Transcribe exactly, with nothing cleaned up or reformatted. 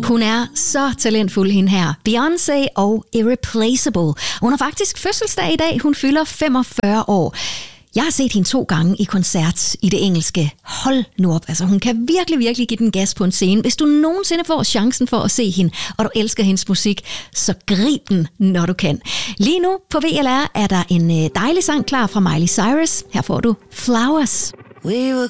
Hun er så talentfuld, hende her. Beyoncé og Irreplaceable. Hun har faktisk fødselsdag i dag. Hun fylder femogfyrre år. Jeg har set hende to gange i koncert i det engelske. Hold nu op. Altså, hun kan virkelig, virkelig give den gas på en scene. Hvis du nogensinde får chancen for at se hende, og du elsker hendes musik, så grib den, når du kan. Lige nu på V L R er der en dejlig sang klar fra Miley Cyrus. Her får du Flowers. We were